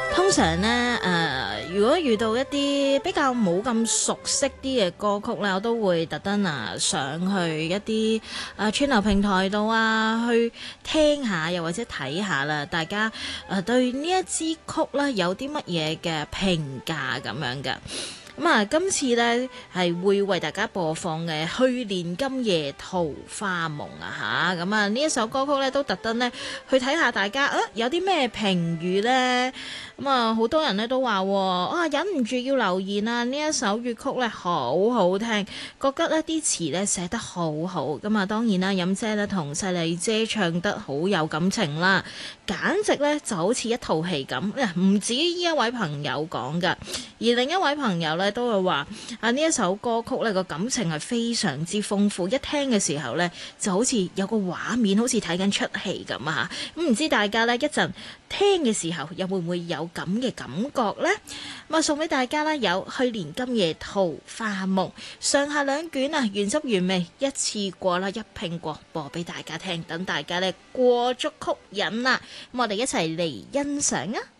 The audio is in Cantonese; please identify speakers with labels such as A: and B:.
A: 通常呢，如果遇到一啲比較冇咁熟悉啲嘅歌曲咧，我都會特登上去一啲串流平台度去聽下，又或者睇下啦。大家對呢一支曲咧有啲乜嘢嘅評價咁樣嘅。今次呢係會為大家播放嘅《去年今夜桃花夢》啊嚇，呢一首歌曲呢都特登呢去睇下大家有啲咩評語呢。好多人呢都話忍唔住要留言啊！呢一首粵曲呢好好聽，覺得呢啲詞呢寫得好好。咁當然啦，飲姐呢同細麗姐唱得好有感情啦，簡直呢就好似一套戲咁。唔止呢一位朋友講㗎，而另一位朋友呢都會話呢一首歌曲呢個感情係非常之豐富，一聽嘅時候呢就好似有個畫面，好似睇緊出戲咁啊！咁唔知大家呢一陣聽嘅時候又會唔會有咁嘅感覺呢？送俾大家啦，有去年今夜桃花夢上下兩卷原汁原味一次過啦，一拼過播俾大家聽，等大家呢過足曲癮啦。咁我哋一齊嚟欣賞啊！